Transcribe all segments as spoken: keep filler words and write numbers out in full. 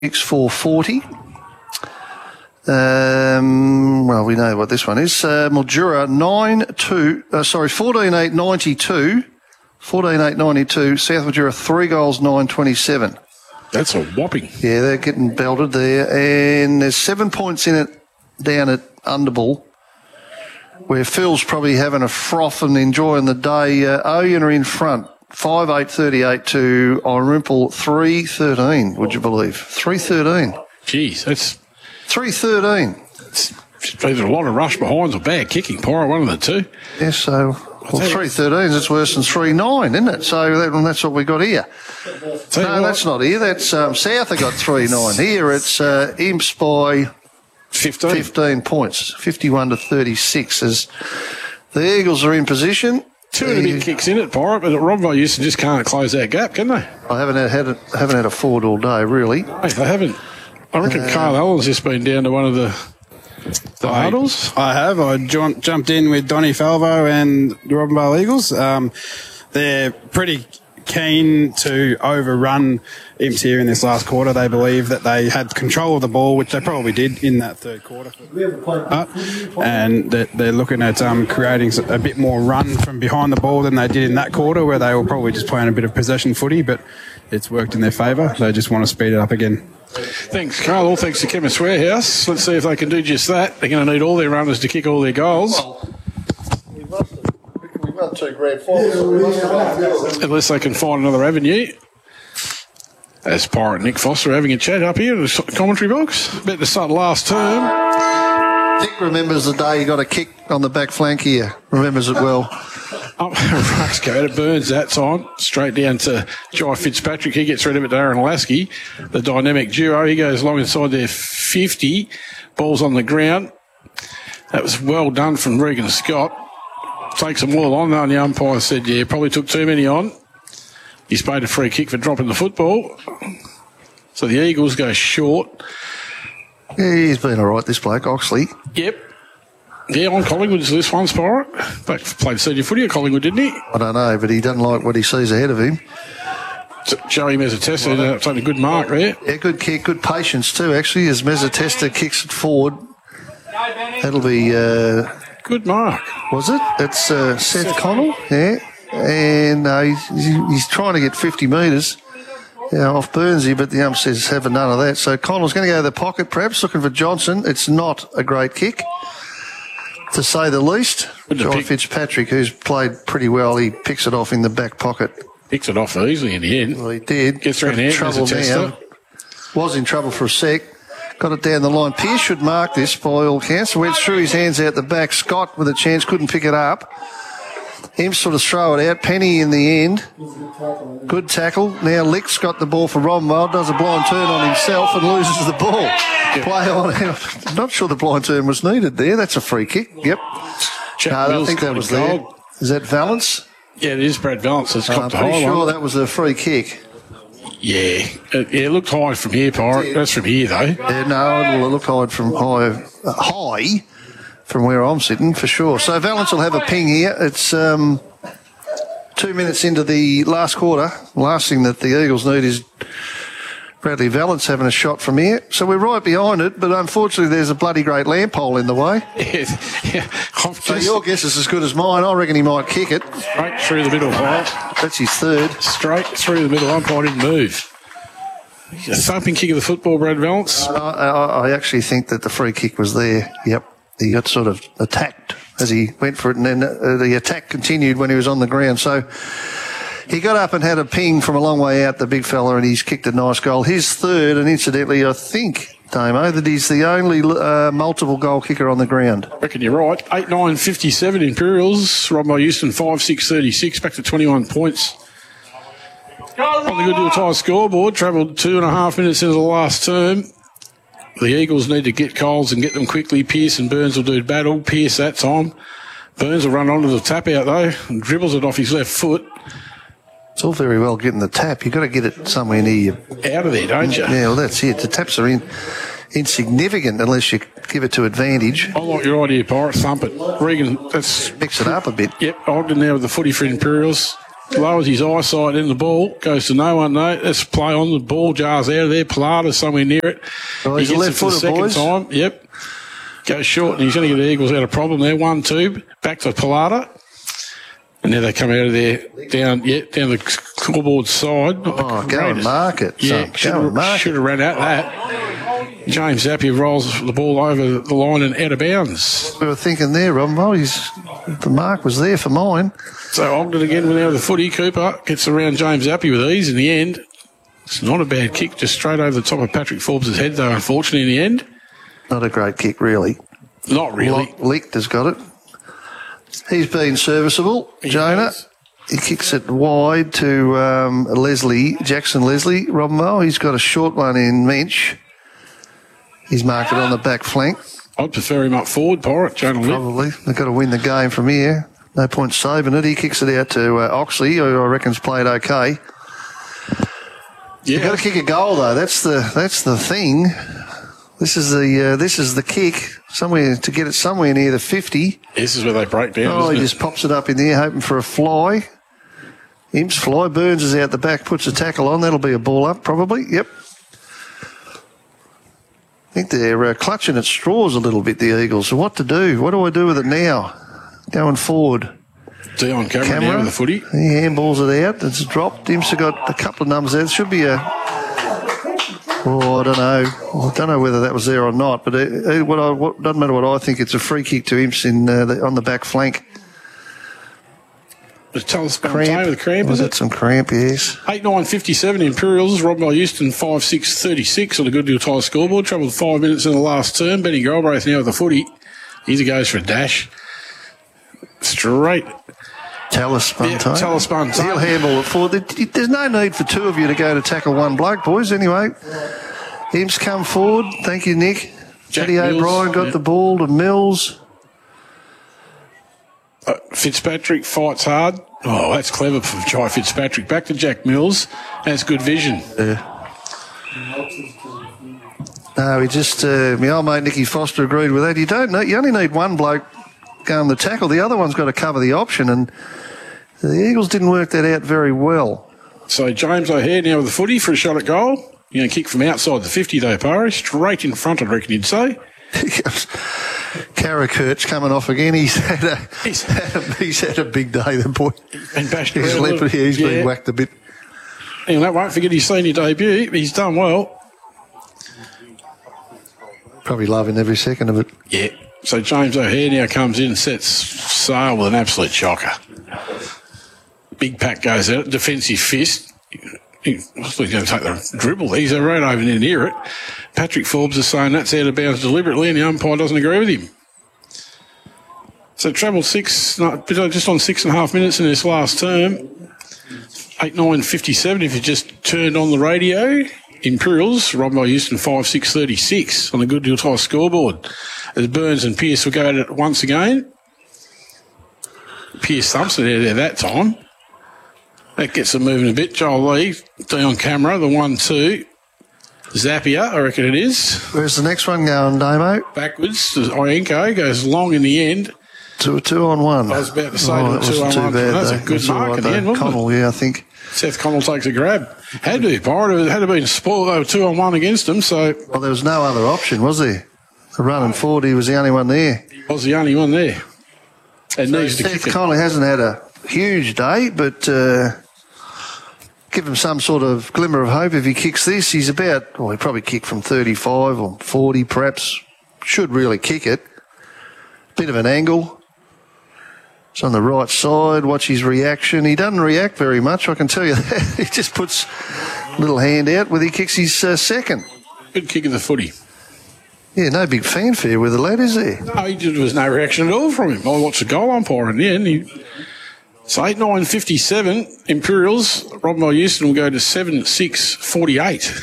four forty. Um, well, we know what this one is. Uh, Mildura nine two. Uh, sorry, fourteen eight ninety-two. fourteen eight ninety-two. South Mildura three goals nine twenty-seven. That's a whopping. Yeah, they're getting belted there, and there's seven points in it down at Underbull, where Phil's probably having a froth and enjoying the day. Uh, Oyen are in front. five eight thirty-eight to Irimple three thirteen, would you believe? three thirteen. Jeez, that's... three thirteen. There's a lot of rush behinds or bad kicking, Pyro, one of the two. Yes, so... Well, three thirteen is worse than three nine, isn't it? So that, well, that's what we got here. No, what, that's not here. That's um, South have got three nine. Here it's uh, Imps by fifteen. fifteen points, fifty-one to thirty-six, as the Eagles are in position. Two and a bit kicks in it, Pirate, but Rombo Euston just can't close that gap, can they? I haven't had, had a, haven't had a forward all day, really. No, they haven't. I reckon uh, Carl Allen's just been down to one of the the I, hurdles. I have. I jumped, jumped in with Donny Falvo and the Robin Vale Eagles. Um, they're pretty keen to overrun Imps here in this last quarter. They believe that they had control of the ball, which they probably did in that third quarter. Uh, and that they're looking at um, creating a bit more run from behind the ball than they did in that quarter, where they were probably just playing a bit of possession footy, but it's worked in their favour. They just want to speed it up again. Thanks, Carl. All thanks to Chemist Warehouse. Let's see if they can do just that. They're going to need all their runners to kick all their goals. Well, we must have. We won two grand finals, so we must have. Unless they can find another avenue. As Pirate and Nick Foster having a chat up here in the commentary box. Bet the start last term. Nick remembers the day he got a kick on the back flank here. Remembers it well. Oh, Ruxco to Burns that time. Straight down to Jai Fitzpatrick. He gets rid of it to Aaron Lasky. The dynamic duo. He goes along inside their fifty. Ball's on the ground. That was well done from Regan Scott. Takes them all on. And the umpire said, yeah, probably took too many on. He's paid a free kick for dropping the football. So the Eagles go short. Yeah, he's been all right, this bloke, Oxley. Yep. Yeah, on Collingwood's list once, Pirate. Back played senior footy at Collingwood, didn't he? I don't know, but he doesn't like what he sees ahead of him. Joey Mezzatesta ended up taking a good mark there. Yeah, good kick, good patience too, actually, as Mezzatesta kicks it forward. That'll be... Uh, good mark. Was it? It's uh, Seth, Seth Connell, yeah. And uh, he's, he's trying to get fifty metres yeah, off Burnsy, but the ump says having none of that. So Connell's going to go to the pocket, perhaps, looking for Johnson. It's not a great kick, to say the least. Jai Fitzpatrick, who's played pretty well, he picks it off in the back pocket. Picks it off easily in the end. Well, he did. Gets around there. Trouble now. Was in trouble for a sec. Got it down the line. Pearce should mark this by all counts. Went through his hands out the back. Scott with a chance, couldn't pick it up. Him sort of throw it out. Penny in the end. Good tackle. Now Lick's got the ball for Romwell. Does a blind turn on himself and loses the ball. Yeah. Play on. I'm not sure the blind turn was needed there. That's a free kick. Yep. Jack no, Mills I think that was there. Gold. Is that Valence? Yeah, it is Brad Valence. It's I'm pretty sure that was a free kick. Yeah. It, yeah, it looked high from here, Pirate. That's from here, though. Yeah, no, it looked high from high. Uh, high. From where I'm sitting, for sure. So Valence will have a ping here. It's um, two minutes into the last quarter. Last thing that the Eagles need is Bradley Valence having a shot from here. So we're right behind it, but unfortunately there's a bloody great lamp pole in the way. Yeah, yeah. So your guess is as good as mine. I reckon he might kick it. Straight through the middle, Pirate. That's his third. Straight through the middle. Umpire didn't move. A thumping kick of the football, Brad Valence. I, I, I actually think that the free kick was there. Yep. He got sort of attacked as he went for it, and then uh, the attack continued when he was on the ground. So he got up and had a ping from a long way out, the big fella, and he's kicked a nice goal. His third, and incidentally, I think, Damo, that he's the only uh, multiple goal kicker on the ground. I reckon you're right. eight nine fifty-seven Imperials. Robbo Euston five six thirty-six, back to twenty-one points. On the Goodwill Tyre scoreboard, travelled two and a half minutes into the last term. The Eagles need to get goals and get them quickly. Pearce and Burns will do battle. Pearce that time. Burns will run onto the tap out, though, and dribbles it off his left foot. It's all very well getting the tap. You've got to get it somewhere near you. Out of there, don't you? Yeah, well, that's it. The taps are in, insignificant unless you give it to advantage. I like your idea, Pirate. Thump it. Regan, let's mix it up a bit. Yep, Ogden now with the footy for Imperials. lowers his eyesight in the ball, goes to no one, no, let's play on, the ball jars out of there, Pilata somewhere near it. Oh, he's he a gets it for the left-footed, second boys. time, yep. Goes short, and he's going to give the Eagles out a problem there, one, two, back to Pilata. And now they come out of there, down, yeah, down the scoreboard side. Oh, go and mark it, Yeah, son. should Go and mark have, it. should have ran out that. James Zappia rolls the ball over the line and out of bounds. We were thinking there, Rob. Well, he's, the mark was there for mine. So Ogden again with out the footy. Cooper gets around James Zappia with ease in the end. It's not a bad kick, just straight over the top of Patrick Forbes' head, though, unfortunately, in the end. Not a great kick, really. Not really. Licht has got it. He's been serviceable, He Jonah. has. He kicks it wide to um, Leslie, Jackson Leslie, Robinwell. He's got a short one in Mensch. He's marked it on the back flank. I'd prefer him up forward, Pirate, Jonah Litt. Probably. They've got to win the game from here. No point saving it. He kicks it out to uh, Oxley, who I reckon's played okay. You've got Yeah, to kick a goal, though. That's the that's the thing. This is the uh, this is the kick. Somewhere to get it somewhere near the fifty. this is where they break down, Oh, isn't he it? just pops it up in there, hoping for a fly. Imps fly. Burns is out the back, puts a tackle on. That'll be a ball up, probably. Yep. I think they're uh, clutching at straws a little bit, the Eagles. So what to do? What do I do with it now? Going forward. Dion Cameron, Camera. now with the footy. He handballs it out. It's dropped. Imps have got a couple of numbers there. It should be a... Oh, I don't know. I don't know whether that was there or not, but it, it, what I, what, doesn't matter what I think. It's a free kick to Imps in, uh, the, on the back flank. The Talisman time with the cramp, Was is it it? some cramp, yes. eight nine fifty-seven Imperials, Rob by Houston five six thirty-six on the Good Deal Tyre scoreboard. Travelled five minutes in the last term. Benny Galbraith now with the footy. He goes for a dash. Straight. Talisman Yeah, time. Talisman time. He'll handle it forward. There- There's no need for two of you to go to tackle one bloke, boys. Anyway, Imps come forward. Thank you, Nick. Jack Eddie Mills, O'Brien got yeah. the ball to Mills. Uh, Fitzpatrick fights hard. Oh, that's clever from Jai Fitzpatrick. Back to Jack Mills. That's good vision. No, he just, uh, my old mate Nicky Foster agreed with that. You don't know, you only need one bloke going the tackle. The other one's got to cover the option, and the Eagles didn't work that out very well. So James O'Hare now with the footy for a shot at goal. You're going to kick from outside the fifty, though, Pari. Straight in front, I reckon you'd say. Karakirch coming off again. He's had a He's- had a, he's had a big day, the boy. And bashed He's, around a limping, little- he's yeah. been whacked a bit. And that won't forget his senior debut. He's done well. Probably loving every second of it. Yeah. So James O'Hare now comes in and sets sail with an absolute shocker. Big pack goes out, defensive fist. He's going to take the dribble. He's right over there near it. Patrick Forbes is saying that's out of bounds deliberately, and the umpire doesn't agree with him. So travelled six, no, just on six and a half minutes in this last term. eight nine fifty-seven if you just turned on the radio. Imperials, Rob by Houston five six thirty-six on the Good Deal Tyre scoreboard. As Burns and Pearce will go at it once again. Pearce thumps it out there that time. That gets them moving a bit. Joel Lee, on camera, the one two. Zappia, I reckon it is. Where's the next one going, Damo? Backwards. Ienko goes long in the end. Two, two on one. I was about to say oh, to that the two wasn't on too one. bad. That's a though. good That's all mark right, at the though. end, wasn't it? Connell, yeah, I think. Seth Connell takes a grab. Had to, Pirate. It had to been spoiled. They were two on one against him, so Well, there was no other option, was there? The running forward, he was the only one there. he was the only one there. And needs to Seth kick it. Connolly hasn't had a huge day, but uh, give him some sort of glimmer of hope if he kicks this. He's about, well, he probably kick from thirty-five or forty perhaps. Should really kick it. Bit of an angle. It's on the right side. Watch his reaction. He doesn't react very much, I can tell you that. He just puts a little hand out when he kicks his uh, second. Good kick of the footy. Yeah, no big fanfare with the lad, is there? No, he did, there was no reaction at all from him. I watched the goal umpire in the end. He, so eight nine fifty-seven Imperials. Rob Mo Houston will go to seven six forty-eight.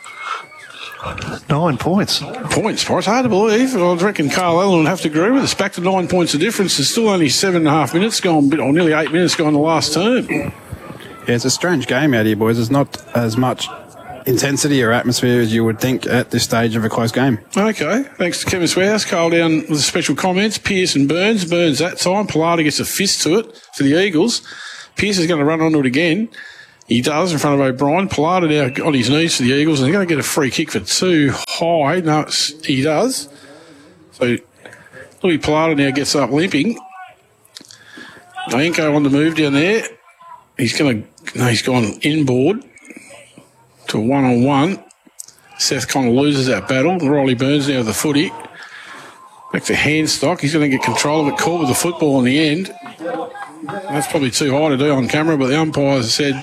Nine points. Points, It's hard to believe. I reckon Carl Allen would have to agree with us. Back to nine points of difference. There's still only seven and a half minutes gone, or nearly eight minutes gone the last term. Yeah, it's a strange game out here, boys. There's not as much intensity or atmosphere as you would think at this stage of a close game. Okay, thanks to Kevin Swarehouse. Carl down with the special comments. Pearce and Burns. Burns that time. Pilata gets a fist to it for the Eagles. Pearce is going to run onto it again. He does in front of O'Brien. Pilata now on his knees for the Eagles, and they're going to get a free kick for two high. No, it's, he does. So Louis Pilata now gets up limping. Ienko on the move down there. He's going to, no, he's gone inboard to a one-on-one. Seth Connor loses that battle. Riley Burns now with the footy. Back to Handstock. He's going to get control of it, caught with the football in the end. That's probably too high to do on camera, but the umpires said...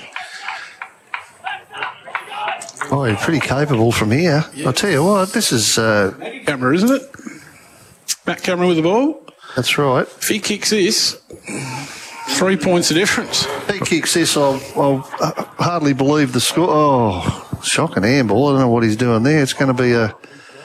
Oh, he's pretty capable from here. Yeah. I'll tell you what, this is... Uh, camera, isn't it? Matt Cameron with the ball. That's right. If he kicks this, three points of difference. If he kicks this, I'll, I'll hardly believe the score. Oh, shocking handball. I don't know what he's doing there. It's going to be a...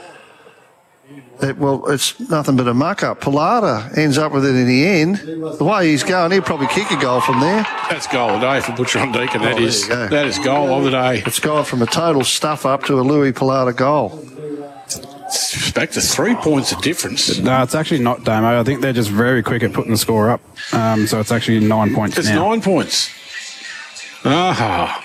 It, well, it's nothing but a muck-up. Pilata ends up with it in the end. The way he's going, he'll probably kick a goal from there. That's goal of the day for Butcher on Deacon. That oh, is that is goal of the day. It's gone from a total stuff-up to a Louis Pilata goal. It's back to three points of difference. No, it's actually not, Damo. I think they're just very quick at putting the score up. Um, so it's actually nine points It's now. nine points. Ah.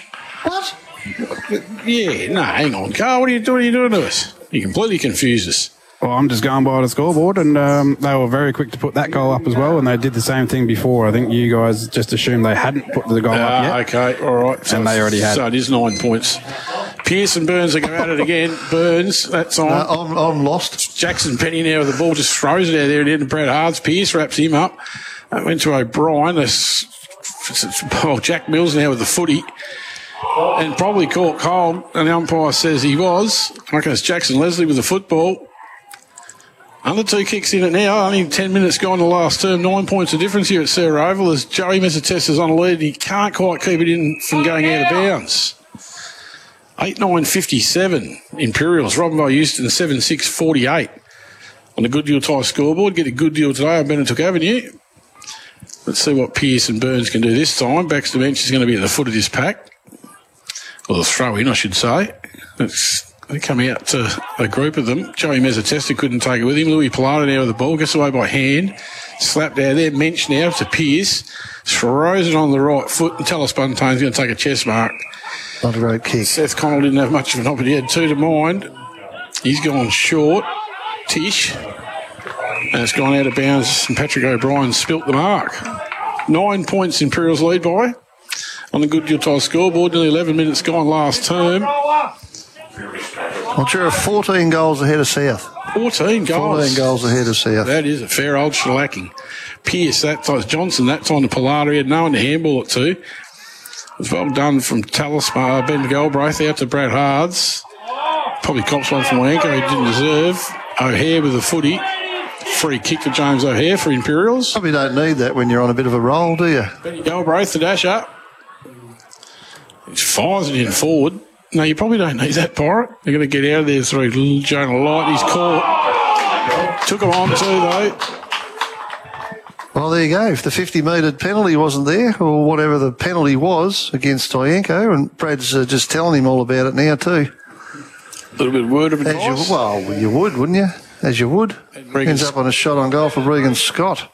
What? Yeah, no, hang on, Carl. What are you doing? What are you doing to us? You completely confused us. Well, I'm just going by the scoreboard, and um, they were very quick to put that goal up as well, and they did the same thing before. I think you guys just assumed they hadn't put the goal Uh, up yet. okay, all right. So And they already had. So it is nine points. Pearce and Burns are going at it again. Burns, that's on. No, I'm, I'm lost. Jackson Penny now with the ball just throws it out there and into Brad Hards. Pearce wraps him up. That went to O'Brien. This, oh, Jack Mills now with the footy. And probably caught cold. And the umpire says he was. I reckon it's Jackson Leslie with the football. Under two kicks in it now. Only ten minutes gone the last term. Nine points of difference here at Sarah Oval as Joey Mezzatessa's on a lead. He can't quite keep it in from going out of bounds. eight nine fifty-seven. Imperials. Robinville Euston seven six forty-eight. On the Good Deal Tyre scoreboard. Get a good deal today on Benettook Avenue. Let's see what Pearce and Burns can do this time. Baxter Bench is going to be at the foot of this pack. Or the throw in, I should say. It's, they come out to a group of them. Joey Mezzatessa couldn't take it with him. Louis Pilata now with the ball. Gets away by hand. Slapped out there. Mensch now to Pearce. Throws it on the right foot. And Talis Buntane's going to take a chest mark. Not a great kick. Seth Connell didn't have much of an opportunity. He had two to mind. He's gone short. Tish. And it's gone out of bounds. And Patrick O'Brien spilt the mark. Nine points Imperials lead by. On the Good Deal Tyre scoreboard. Nearly eleven minutes gone last term. Well, you're fourteen goals ahead of South. fourteen goals. fourteen goals ahead of South. That is a fair old shellacking. Pearce, that time, Johnson, that time to Pilata. He had no one to handball it to. It was well done from Talisman, Ben Galbraith out to Brad Hards. Probably cops one from Ienko he didn't deserve. O'Hare with the footy. Free kick to James O'Hare for Imperials. Probably don't need that when you're on a bit of a roll, do you? Benny Galbraith to dash up. He fires it in forward. No, you probably don't need that, Pirate. They're going to get out of there through Jonah Light. He's caught. Took him on too, though. Well, there you go. If the fifty metre penalty wasn't there, or whatever the penalty was against Ienko, and Brad's uh, just telling him all about it now too. A little bit of word of As advice. you, well, you would, wouldn't you? As you would. Regan Ends up on a shot on goal for Regan Scott.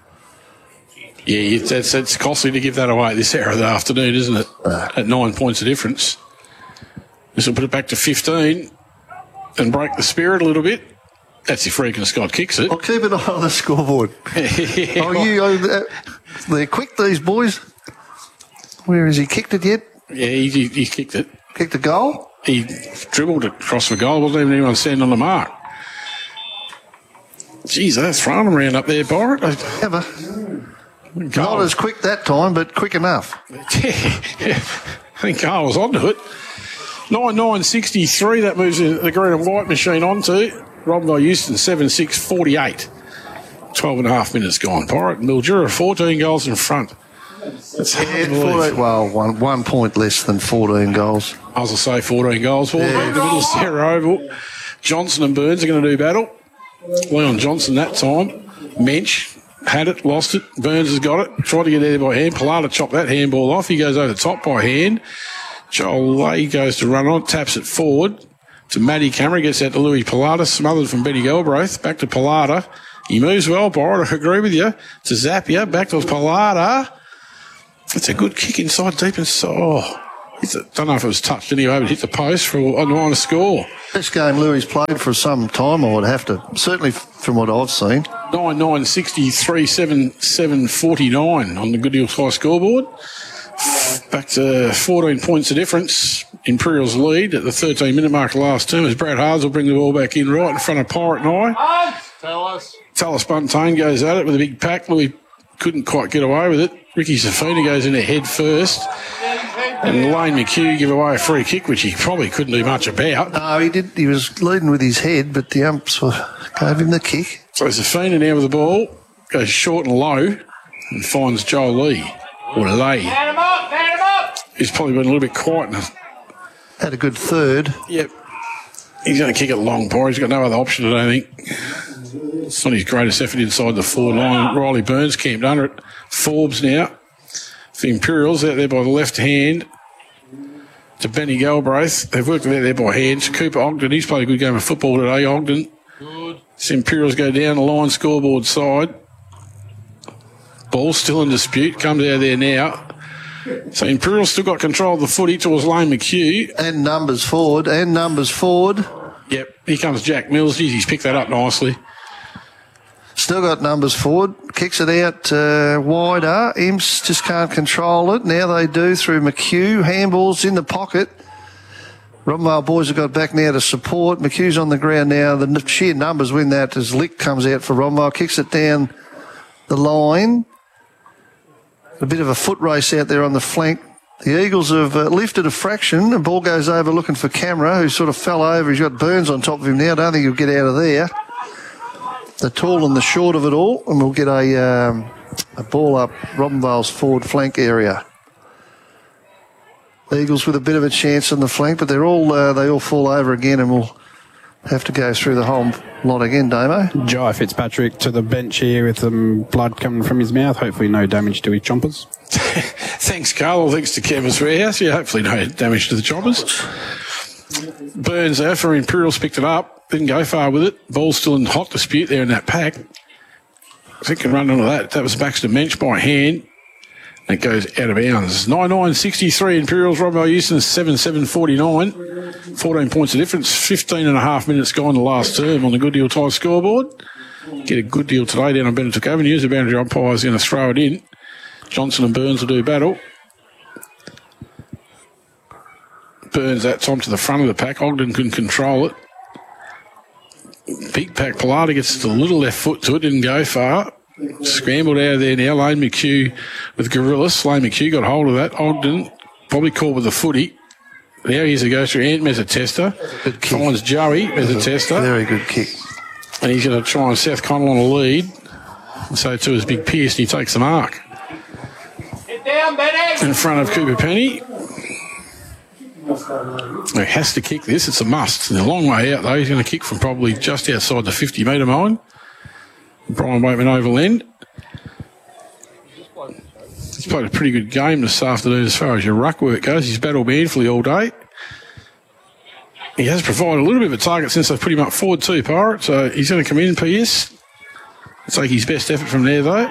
Yeah, it's, it's, it's costly to give that away this hour of the afternoon, isn't it? Uh, At nine points of difference. This will put it back to fifteen and break the spirit a little bit. That's if Regan Scott kicks it. I'll keep an eye on the scoreboard. Oh, you, uh, they're quick, these boys. Where has he kicked it yet? Yeah, he, he, he kicked it. Kicked a goal? He dribbled it across the goal. Wasn't even anyone standing on the mark. Jeez, they're throwing them around up there, Byron. Ever. Not as quick that time, but quick enough. Yeah, I think Carl was onto it. nine nine sixty-three, that moves the green and white machine onto. Robinville Euston, seven six forty-eight. twelve and a half minutes gone. Pirate and Mildura, fourteen goals in front. That's hard Yeah, to believe. fourteen, well, one, one point less than fourteen goals. I was going to say fourteen goals. Well, Yeah. in the middle of Sarah Oval. Johnson and Burns are going to do battle. Leon Johnson that time. Mensch had it, lost it. Burns has got it. Tried to get there by hand. Pilata chopped that handball off. He goes over the top by hand. Joel Lay goes to run on, taps it forward to Matty Cameron. Gets out to Louis Pilata, smothered from Benny Galbraith. Back to Pilata. He moves well, Byron. I agree with you. To Zappia. Back to Pilata. It's a good kick inside, deep inside. Oh, I don't know if it was touched anyway, but hit the post for a minor score. Best game Louis played for some time, I would have to, certainly from what I've seen. nine nine sixty-three seven seven forty-nine on the Goodyear High scoreboard. Back to fourteen points of difference. Imperial's lead at the thirteen minute mark last term as Brad Hards will bring the ball back in right in front of Pirate and I. Tell us. Tallis Buntain goes at it with a big pack. Louis couldn't quite get away with it. Ricky Safina goes in head first. And Lane McHugh give away a free kick, which he probably couldn't do much about. No, he did. He was leading with his head, but the umps were, gave him the kick. So Safina now with the ball, goes short and low and finds Joel Lee. Or Lay. Stand him up, stand him up. He's probably been a little bit quiet. Had a good third. Yep. He's going to kick it long, Por. He's got no other option, I don't think. It's not his greatest effort inside the forward line. Riley Burns camped under it. Forbes now. For Imperials out there by the left hand to Benny Galbraith. They've worked it out there by hands. Cooper Ogden, he's played a good game of football today, Ogden. Good. So Imperials go down the line scoreboard side. Ball still in dispute. Comes out there now. So Imperials still got control of the footy towards Lane McHugh. And numbers forward, and numbers forward. Yep. Here comes Jack Mills. Jeez, he's picked that up nicely. Still got numbers forward. Kicks it out uh, wider. Imps just can't control it. Now they do through McHugh. Handball's in the pocket. Robbenvale boys have got back now to support. McHugh's on the ground now. The sheer numbers win that as Lick comes out for Robbenvale. Kicks it down the line. A bit of a foot race out there on the flank. The Eagles have uh, lifted a fraction. The ball goes over looking for Camera, who sort of fell over. He's got Burns on top of him now. I don't think he'll get out of there. The tall and the short of it all. And we'll get a, um, a ball up Robbenvale's forward flank area. The Eagles with a bit of a chance on the flank, but they're all uh, they all fall over again, and we'll have to go through the whole lot again, Damo. Jai Fitzpatrick to the bench here with some blood coming from his mouth. Hopefully no damage to his chompers. Thanks, Carl. Thanks to Canvas Warehouse. Yeah, hopefully no damage to the choppers. Burns there for Imperials picked it up. Didn't go far with it. Ball's still in hot dispute there in that pack. I think can run onto that. That was Baxter Mensch by hand. It goes out of bounds. nine nine sixty-three Imperials, Robbenvale Euston seven seven forty-nine. fourteen points of difference. fifteen and a half minutes gone the last term on the Goodyear Tide scoreboard. Get a good deal today down on Benetooka Avenue. The boundary umpire is going to throw it in. Johnson and Burns will do battle. Burns that time to the front of the pack. Ogden can control it. Big pack. Pilata gets the little left foot to it. Didn't go far. Scrambled out of there now. Lane McHugh with Gorillas. Lane McHugh got hold of that. Ogden probably caught with the footy. Now here's a go through Ant Mezzatesta. Finds Joey Mezzatesta. Very good kick. And he's going to try and Seth Connell on a lead. And so too is Big Pierce, and he takes the mark. Get down, Benny. In front of Cooper Penny. He has to kick this. It's a must. It's a long way out, though. He's going to kick from probably just outside the fifty metre line. Brian Waitman overland. He's played a pretty good game this afternoon as far as your ruck work goes. He's battled manfully all day. He has provided a little bit of a target since they've put him up forward too, Pirate. So he's going to come in, Pierce. Take his best effort from there, though.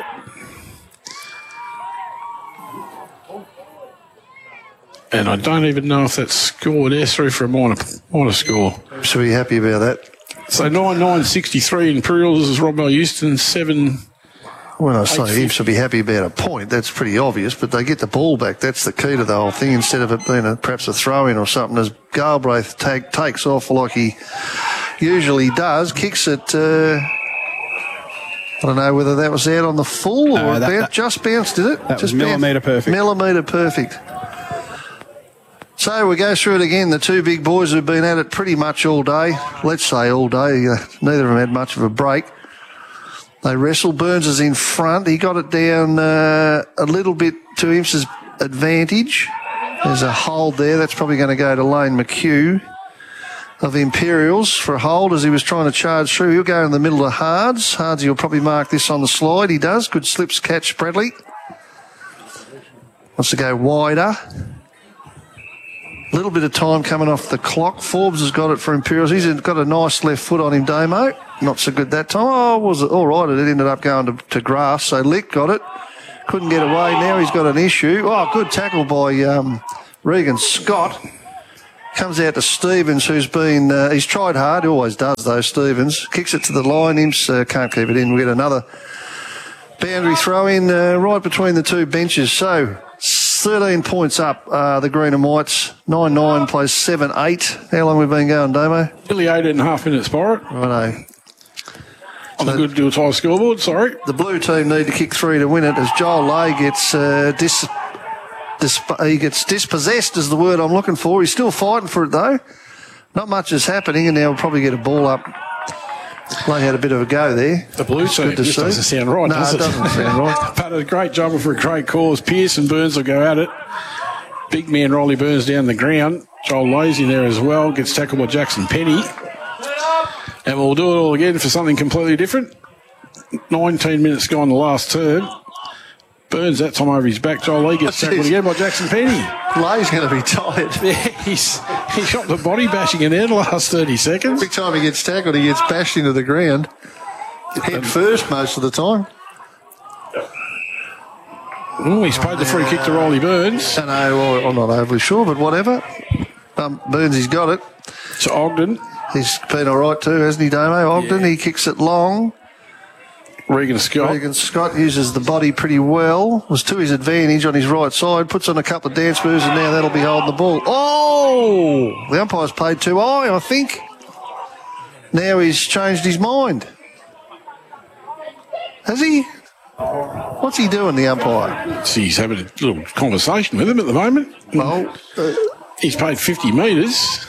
And I don't even know if that's scored. They're through for a minor, minor score. Should be happy about that. So nine nine sixty-three Imperials is Robbenvale Euston seven. When I say he should be happy about a point, that's pretty obvious, but they get the ball back. That's the key to the whole thing, instead of it being a, perhaps a throw-in or something, as Galbraith take, takes off like he usually does, kicks it, uh, I don't know whether that was out on the full or No, that- about, that- just bounced, did it? that was just millimetre perfect. Millimetre perfect. So we go through it again. The two big boys have been at it pretty much all day. Let's say all day. Uh, neither of them had much of a break. They wrestle. Burns is in front. He got it down uh, a little bit to Imps's advantage. There's a hold there. That's probably going to go to Lane McHugh of Imperials for a hold as he was trying to charge through. He'll go in the middle of Hards. Hards, he'll probably mark this on the slide. He does. Good slips catch, Bradley. Wants to go wider. A little bit of time coming off the clock. Forbes has got it for Imperials. He's got a nice left foot on him, Damo. Not so good that time. Oh, was it all right? It ended up going to, to grass. So Lick got it. Couldn't get away. Now he's got an issue. Oh, good tackle by um, Regan Scott. Comes out to Stevens, who's been, uh, he's tried hard. He always does, though, Stevens. Kicks it to the line. Imps uh, can't keep it in. We get another boundary throw in uh, right between the two benches. So, thirteen points up, uh, the Green and Whites. nine nine plays seven eight. How long have we been going, Damo? Nearly eight and a half minutes, Pirate. Righto. On the good deal tie scoreboard, sorry. The blue team need to kick three to win it as Joel Lay gets uh, dis, dis, he gets dispossessed is the word I'm looking for. He's still fighting for it though. Not much is happening, and now we'll probably get a ball up. Lay had a bit of a go there. The blue team good to just see. doesn't sound right, No, does it it? doesn't sound right. But a great job for a great cause. Pearce and Burns will go at it. Big man Rolly Burns down the ground. Joel Lazy there as well. Gets tackled by Jackson Penny. And we'll do it all again for something completely different. nineteen minutes gone the last term. Burns that time over his back. Joel Lee gets tackled again by Jackson Penny. Lay's going to be tired. Yeah, he's, he shot the body bashing in there the last thirty seconds. Every time he gets tackled, he gets bashed into the ground. Head first most of the time. Oh, he's paid the free kick to Rolly Burns. I know, well, I'm not overly sure, but whatever. Um, Burns, he's got it. To Ogden. He's been all right too, hasn't he, Damo? Ogden, Yeah. he kicks it long. Regan Scott. Regan Scott uses the body pretty well. Was to his advantage on his right side. Puts on a couple of dance moves, and now that'll be holding the ball. Oh! The umpire's played too high, I think. Now he's changed his mind. Has he? What's he doing, the umpire? See, he's having a little conversation with him at the moment. Well, uh, He's paid fifty metres.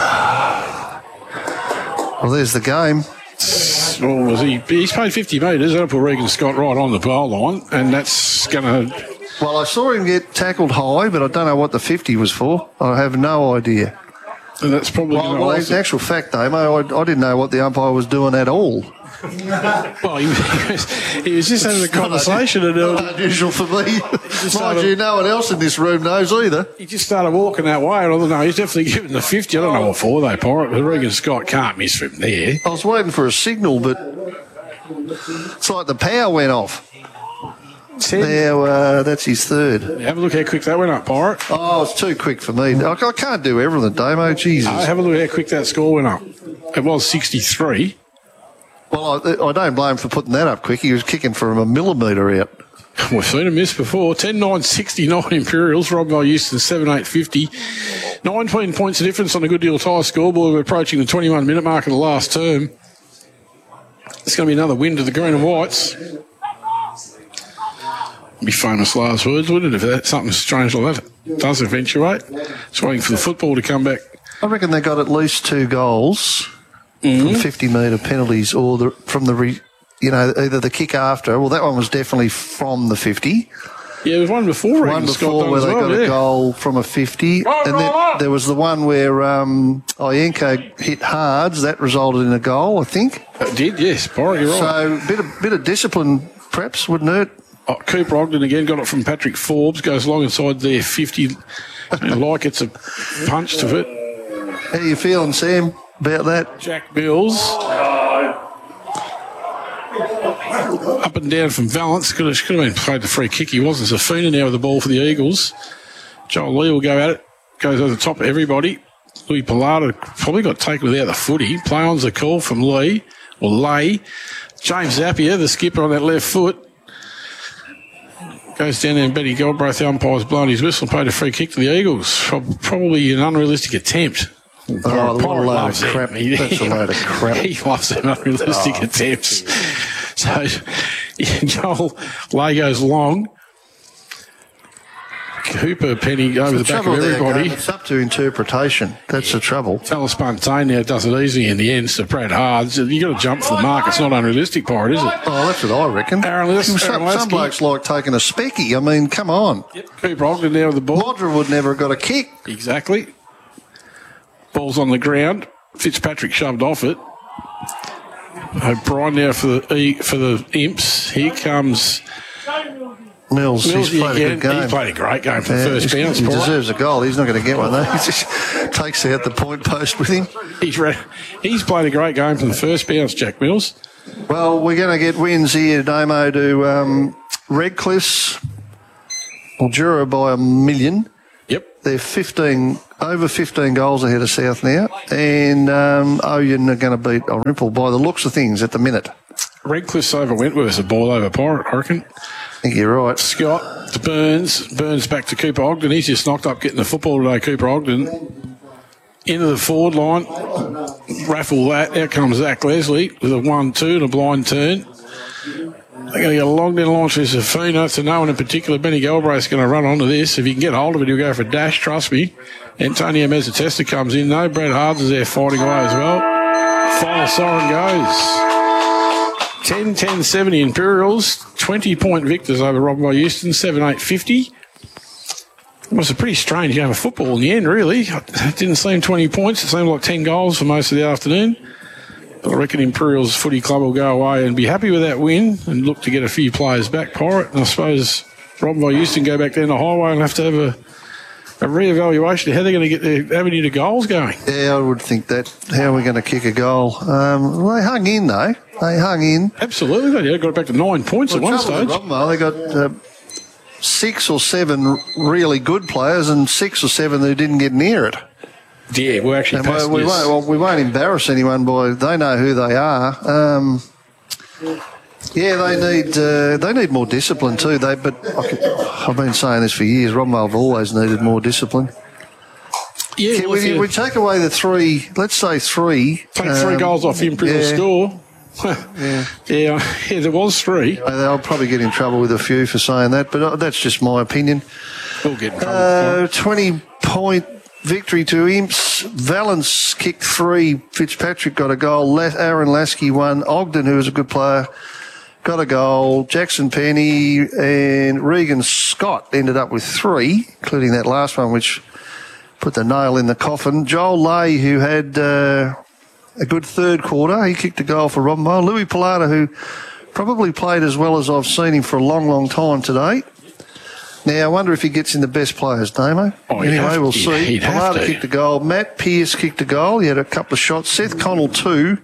well, there's the game. Or was he? He's paid fifty metres. That'll put Regan Scott right on the goal line, and that's going to. Well, I saw him get tackled high, but I don't know what the fifty was for. I have no idea. And that's probably Well, going well to. in actual fact, though, mate, I, I didn't know what the umpire was doing at all. Well, he, he, was, he was just having a conversation, and uh, Not unusual for me. Mind started- you, no one else in this room knows either. he just started walking that way. And I don't know. He's definitely given the fifty. I don't know what for though, Pirate. But Regan Scott can't miss from there. I was waiting for a signal, but it's like the power went off. Ten. Now, uh, that's his third. Have a look how quick that went up, Pirate. Oh, it's too quick for me. I, I can't do everything, Damo. Jesus. Uh, have a look how quick that score went up. It was sixty-three. Well, I, I don't blame him for putting that up quick. He was kicking from a millimetre out. We've seen him miss before. ten nine sixty-nine Imperials. Robbed by Euston seven eight fifty. nineteen points of difference on a good deal tie scoreboard. We're approaching the twenty-one minute mark of the last term. It's going to be another win to the Green and Whites. Be famous last words, wouldn't it, if that something strange like that does eventuate? Just waiting for the football to come back. I reckon they got at least two goals Mm-hmm. from fifty metre penalties, or the, from the, re, you know, either the kick after. Well, that one was definitely from the fifty. Yeah, there was one before. One Regan Scott before done where as they well, got yeah. a goal from a fifty, Roll, and roll then up. there was the one where um, Ienko hit Hards. That resulted in a goal, I think. It did, yes. Borrow, you're right. So a bit of bit of discipline, perhaps, wouldn't hurt. Oh, Cooper Ogden again got it from Patrick Forbes, goes along inside there, fifty. And like it's a punch to it. How you feeling, Sam, about that? Jack Mills. Up and down from Valance. Could have, could have been played the free kick. He wasn't. Safina now with the ball for the Eagles. Joel Lee will go at it. Goes over the top of everybody. Louis Pilata probably got taken without the footy. Play on's a call from Lee, or Lay. James Zapier, the skipper on that left foot. Goes down there and Betty Galbraith, the umpire's blown his whistle, paid a free kick to the Eagles. Prob- Probably an unrealistic attempt. Oh, what a Pirate load loves of them. crap. He- That's a load of crap. He loves them unrealistic Oh, attempts. So, yeah, Joel Lay goes long. Cooper Penny over the, back of Trouble there, everybody. Gov, it's up to interpretation. That's the trouble. Talis Fontaine now does it easy in the end. So Brad Hards, you got to jump for the mark. It's not unrealistic, Pirate, is it? Oh, that's what I reckon. Aaron Lis- some, Aaron some Lasky. blokes like taking a specky. I mean, come on. Cooper Ogden now with the ball. Modra would never have got a kick. Exactly. Ball's on the ground. Fitzpatrick shoved off it. O'Brien now for the E- for the Imps. Here comes Mills, he's Millsy played a again. good game. He played a great game for Yeah, the first he's- bounce. he Pirate. deserves a goal. He's not going to get one, though. He just takes out the point post with him. He's, re- he's played a great game for the first bounce, Jack Mills. Well, we're going to get wins here, Damo, to um, Redcliffe, well, Jura by a million. Yep. They're fifteen, over fifteen goals ahead of South now. And um, Oyen are going to beat Orimple by the looks of things at the minute. Redcliffe's over Wentworth's a ball over Pirate, I reckon. I think you're right. Scott to Burns. Burns back to Cooper Ogden. He's just knocked up getting the football today, Cooper Ogden. Into the forward line. Raffle that. Out comes Zach Leslie with a one two and a blind turn. They're going to get a long down launch with Safina. So no one in particular. Benny Galbraith's going to run onto this. If he can get hold of it, he'll go for a dash, trust me. Antonio Mezzatesta comes in though. Brad Hards is there fighting away as well. Final siren goes. ten ten seventy Imperials. twenty point victors over Robinville Euston. seven eight fifty. It was a pretty strange game of football in the end, really. It didn't seem twenty points. It seemed like ten goals for most of the afternoon. But I reckon Imperials Footy Club will go away and be happy with that win and look to get a few players back, Pirate. And I suppose Robinville Euston go back down the highway and have to have a, a re-evaluation of how they're going to get their avenue to goals going. Yeah, I would think that. How are we going to kick a goal? Um, they hung in, though. They hung in. Absolutely. They did. Got it back to nine points Well, at one trouble with stage. Robinville, they got uh, six or seven really good players and six or seven who didn't get near it. Yeah, we're actually And we, passing we, this. won't, well, we won't embarrass anyone by they know who they are. Um, yeah, they need uh, they need more discipline too. They, but I can, I've been saying this for years. Robinville have always needed more discipline. Yeah, Can well, if we, you we take away the three. Let's say three. take three um, goals off the Imperial yeah. score. yeah. yeah, yeah, there was three. Uh, They'll probably get in trouble with a few for saying that, but uh, that's just my opinion. We'll get in trouble. Uh, twenty point victory to Imps. Valence kicked three. Fitzpatrick got a goal. La- Aaron Lasky won. Ogden, who was a good player, got a goal. Jackson Penny and Regan Scott ended up with three, including that last one, which put the nail in the coffin. Joel Lay, who had uh, a good third quarter, he kicked a goal for Robinville. Louis Pilata, who probably played as well as I've seen him for a long, long time today. Now, I wonder if he gets in the best players, Damo. Oh, he'd anyway, have- we'll he'd- see. he'd have Pilata to. kicked a goal. Matt Pearce kicked a goal. He had a couple of shots. Seth Connell, two.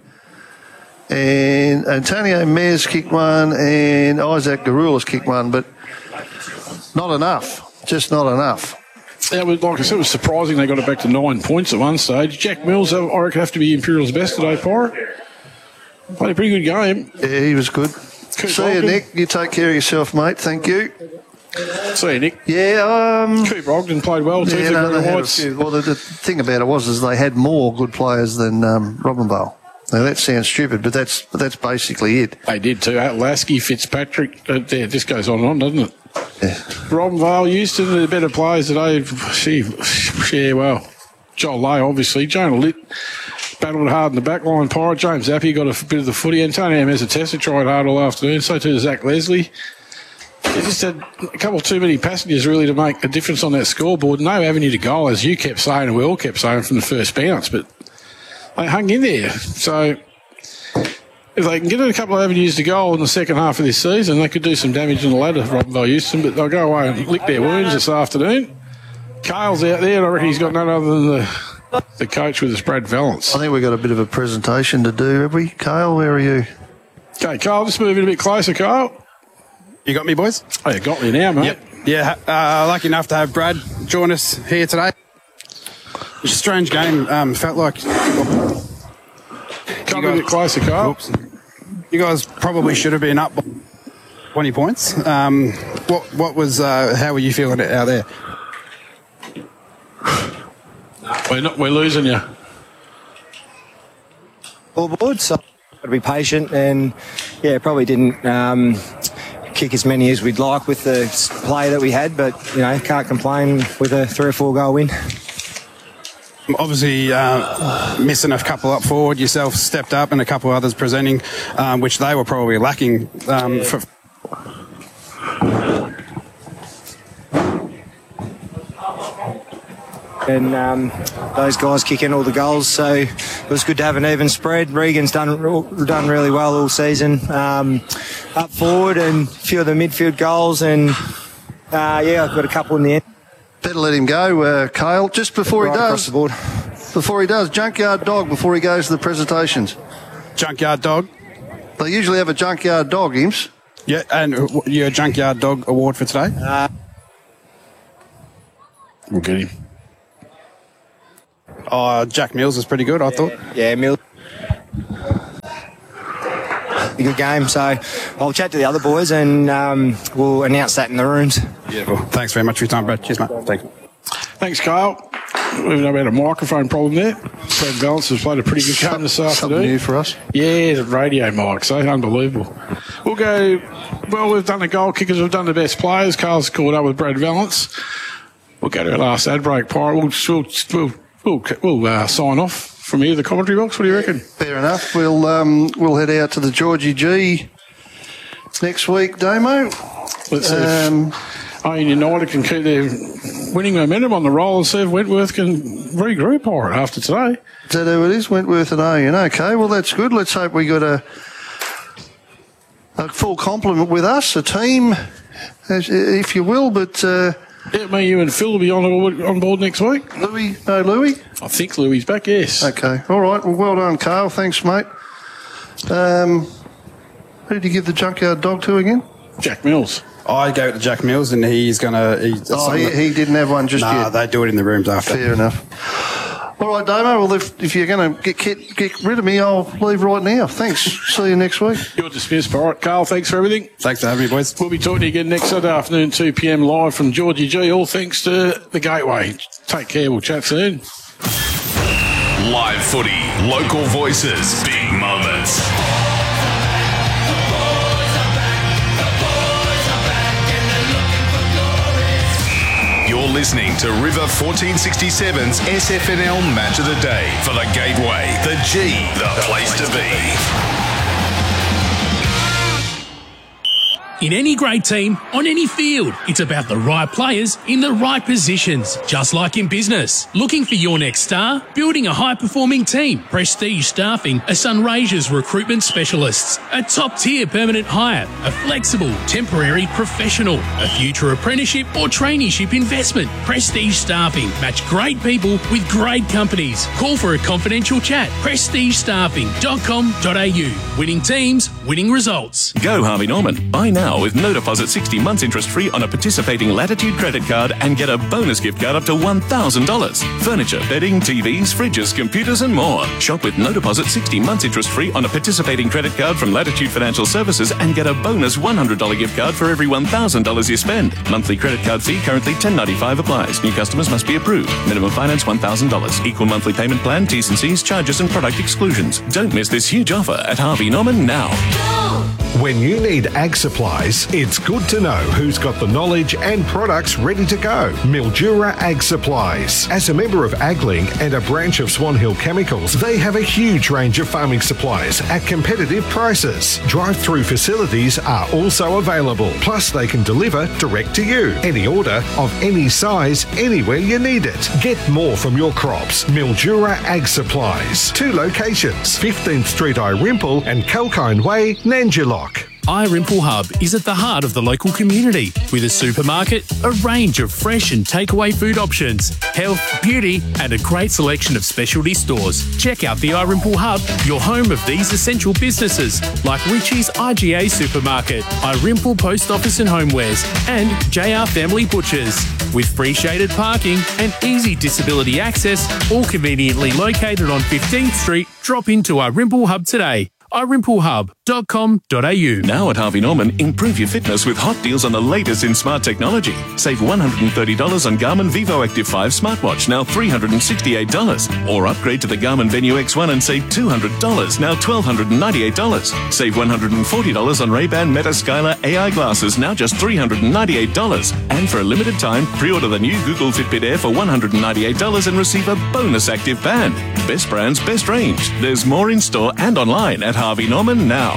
And Antonio Mez kicked one. And Isaac Garulas kicked one. But not enough. Just not enough. That was, like I said, it was surprising they got it back to nine points at one stage. Jack Mills, I reckon, have to be Imperial's best today, Pirate. Played a pretty good game. Yeah, he was good. See you, Ogden. Nick. You take care of yourself, mate. Thank you. See you, Nick. Yeah, um... Cooper Ogden played well too. Yeah, for no, the they had a Whites. few. Well, the, the thing about it was is they had more good players than um, Robinville. Now, that sounds stupid, but that's but that's basically it. They did too. Lasky, Fitzpatrick. Uh, yeah, this goes on and on, doesn't it? Yeah. Robinville, Euston, the better players today. She, yeah, well, Joel Lay, obviously. Jonah Litt battled hard in the back line. Pirate James Appy got a bit of the footy. Antonio Mezzatesta tried hard all afternoon. So too Zach Leslie. They just had a couple too many passengers really to make a difference on that scoreboard. No avenue to goal, as you kept saying and we all kept saying from the first bounce, but they hung in there. So if they can get a couple of avenues to goal in the second half of this season, they could do some damage in the ladder, Robinville Euston, but they'll go away and lick their wounds this afternoon. Kale's out there, and I reckon he's got none other than the, the coach with us, Brad Valence. I think we've got a bit of a presentation to do, have we? Kale, where are you? Okay, Kyle, just move in a bit closer, Kyle. You got me, boys? Oh, you got me now, mate. Yep. Yeah, uh, lucky enough to have Brad join us here today. It's a strange game. Um, felt like Come a bit closer, Kyle. Oops. You guys probably should have been up by twenty points. Um, what what was? Uh, how were you feeling it out there? We're, not, we're losing you. All board, so got to be patient and yeah, probably didn't um, kick as many as we'd like with the play that we had, but you know, can't complain with a three or four goal win. Obviously, uh, missing a couple up forward. Yourself stepped up, and a couple others presenting, um, which they were probably lacking. Um, for And um, those guys kick in all the goals, so it was good to have an even spread. Regan's done done really well all season, um, up forward, and a few of the midfield goals, and uh, yeah, I've got a couple in the end. Better let him go, uh, Kale. Just before Right he across does, the board. before he does, Junkyard Dog before he goes to the presentations. Junkyard Dog. They usually have a Junkyard Dog, Imps. Yeah, and uh, your Junkyard Dog Award for today? Uh, We'll get him. Oh, Jack Mills was pretty good, I thought. Yeah, Mill. A good game. So I'll chat to the other boys and um, we'll announce that in the rooms. Beautiful. Thanks very much for your time, Brad. Cheers, mate. Thank you. Thanks, Kyle. We've had a microphone problem there. Brad Valance has played a pretty good game this Something afternoon. new for us. Yeah, the radio mic, so unbelievable. We'll go, well, we've done the goal kickers, we've done the best players. Carl's caught up with Brad Valance. We'll go to our last ad break, Pirate. We'll, we'll, we'll, we'll, we'll uh, sign off from here, the commentary box. What do you reckon? Fair enough. We'll um, we'll head out to the Georgie G next week, Damo. Let's see Um, if Iron United can keep their winning momentum on the roll and see if Wentworth can regroup Pirate after today. Is that who it is? Wentworth and Ian. Okay, well, that's good. Let's hope we got a, a full complement with us, a team, as, if you will, but... Uh, Yeah, me, you and Phil will be on, on board next week. Louis, no Louis? I think Louis back, yes. Okay, all right. Well, well done, Carl. Thanks, mate. Um, who did you give the junkyard dog to again? Jack Mills. I go to Jack Mills and he's going to... Oh, he, he didn't have one just Nah, yet. they do it in the rooms after. Fair enough. All right, Damo. Well, if, if you're going to get, get get rid of me, I'll leave right now. Thanks. See you next week. You're dismissed, Pirate. Carl, thanks for everything. Thanks for having me, boys. We'll be talking to you again next Saturday afternoon, two p.m. live from Georgie G. All thanks to the Gateway. Take care. We'll chat soon. Live footy, local voices, big moments. You're listening to River fourteen sixty-seven's S F N L Match of the Day for the Gateway, the G, the place to be. In any great team, on any field, it's about the right players in the right positions. Just like in business. Looking for your next star? Building a high-performing team. Prestige Staffing are Sunraysia's recruitment specialists. A top-tier permanent hire. A flexible, temporary professional. A future apprenticeship or traineeship investment. Prestige Staffing. Match great people with great companies. Call for a confidential chat. prestige staffing dot com dot a u. Winning teams, winning results. Go Harvey Norman. Buy now with no deposit sixty months interest free on a participating Latitude credit card and get a bonus gift card up to one thousand dollars. Furniture, bedding, T Vs, fridges, computers and more. Shop with no deposit sixty months interest free on a participating credit card from Latitude Financial Services and get a bonus one hundred dollars gift card for every one thousand dollars you spend. Monthly credit card fee currently ten ninety-five applies. New customers must be approved. Minimum finance one thousand dollars. Equal monthly payment plan, T's and C's, charges and product exclusions. Don't miss this huge offer at Harvey Norman now. When you need ag supplies, it's good to know who's got the knowledge and products ready to go. Mildura Ag Supplies. As a member of AgLink and a branch of Swan Hill Chemicals, they have a huge range of farming supplies at competitive prices. Drive-through facilities are also available. Plus, they can deliver direct to you. Any order of any size, anywhere you need it. Get more from your crops. Mildura Ag Supplies. Two locations, fifteenth Street Irimple and Kalkine Way, Nanjilock. iRimple Hub is at the heart of the local community with a supermarket, a range of fresh and takeaway food options, health, beauty and a great selection of specialty stores. Check out the iRimple Hub, your home of these essential businesses like Richie's I G A Supermarket, iRimple Post Office and Homewares and J R Family Butchers. With free shaded parking and easy disability access, all conveniently located on fifteenth Street, drop into iRimple Hub today. i rimple hub dot com dot a u. Now at Harvey Norman, improve your fitness with hot deals on the latest in smart technology. Save one hundred thirty dollars on Garmin Vivo Active five smartwatch, now three hundred sixty-eight dollars. Or upgrade to the Garmin Venue X one and save two hundred dollars, now one thousand two hundred ninety-eight dollars. Save one hundred forty dollars on Ray-Ban Meta Skylar A I glasses, now just three hundred ninety-eight dollars. And for a limited time, pre-order the new Google Fitbit Air for one hundred ninety-eight dollars and receive a bonus active band. Best brands, best range. There's more in store and online at Harvey Norman now.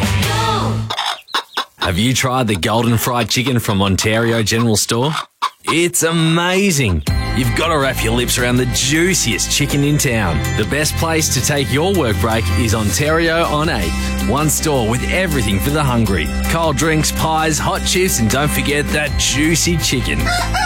Have you tried the Golden Fried Chicken from Ontario General Store? It's amazing. You've got to wrap your lips around the juiciest chicken in town. The best place to take your work break is Ontario on eighth. One store with everything for the hungry. Cold drinks, pies, hot chips, and don't forget that juicy chicken.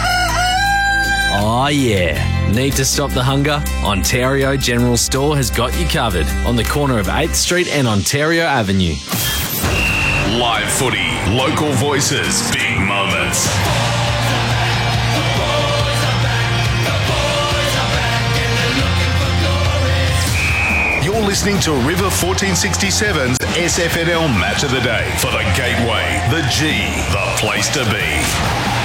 Oh yeah. Need to stop the hunger? Ontario General Store has got you covered on the corner of eighth Street and Ontario Avenue. Live footy, Local voices, big moments. You're listening to River fourteen sixty-seven's S F N L Match of the Day for the Gateway, the G, the place to be.